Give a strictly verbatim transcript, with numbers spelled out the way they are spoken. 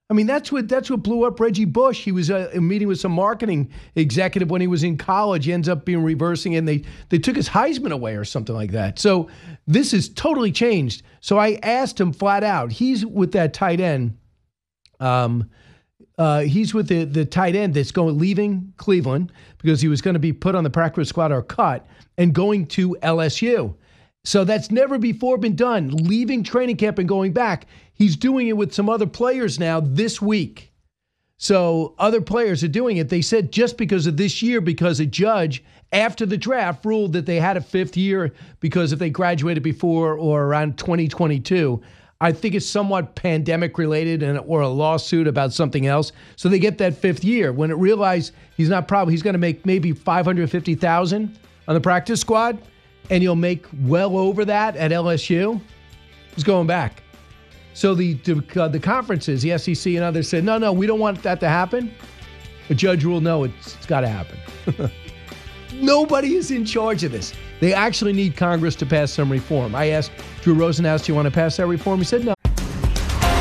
I mean, that's what that's what blew up Reggie Bush. He was uh, meeting with some marketing executive when he was in college. He ends up being reversing, and they they took his Heisman away or something like that. So this is totally changed. So I asked him flat out. He's with that tight end. Um, uh, he's with the the tight end that's going leaving Cleveland because he was going to be put on the practice squad or cut and going to L S U. So that's never before been done, leaving training camp and going back. He's doing it with some other players now this week. So other players are doing it. They said just because of this year, because a judge after the draft ruled that they had a fifth year because if they graduated before or around twenty twenty-two, I think it's somewhat pandemic related and or a lawsuit about something else. So they get that fifth year. When it realized he's not probably, he's going to make maybe five hundred fifty thousand dollars on the practice squad, and you'll make well over that at L S U, he's going back. So the the, uh, the conferences, the S E C and others said, no, no, we don't want that to happen. The judge ruled, no, it's, it's got to happen. Nobody is in charge of this. They actually need Congress to pass some reform. I asked Drew Rosenhaus, do you want to pass that reform? He said no.